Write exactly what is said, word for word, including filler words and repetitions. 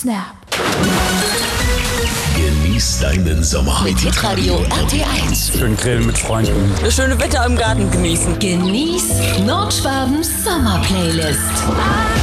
Snap. Genieß deinen Sommer mit Hitradio R T eins. Schön grillen mit Freunden. Das schöne Wetter im Garten genießen. Genieß Nordschwabens Sommerplaylist.